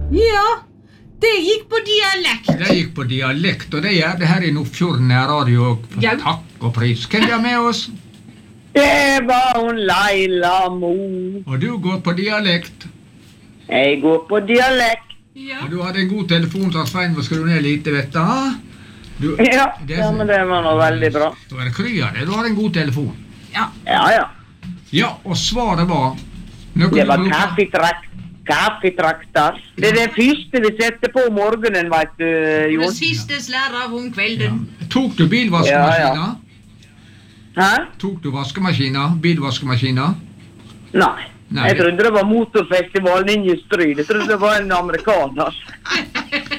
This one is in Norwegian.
Ja, det gikk på dialekt. Det gikk på dialekt, og det gjør det her i Nordfjorden Radio. Ja. Takk og pris. Hvem er med oss? Det var hun Laila Mo. Og du går på dialekt. Jeg går på dialekt. Ja. Og du hadde en god telefon, så Svein må skru ned lite, vet du. Du, Ja, men det var nå veldig bra. Du er kry av det, du har en god telefon. Ja. Ja. Ja, og svaret var... Nå kan Det du var bruke- kaffetrakter. Det er det første vi setter på om morgenen, vet du, Det Jon. siste slærer om kvelden. Tok du bilvaskemaskina? Hæ? Tok du vaskemaskina? Bilvaskemaskina? Nei. Nei. Jeg trodde det var motorfestivalen inne i Stryd. Jeg trodde det var en amerikaner.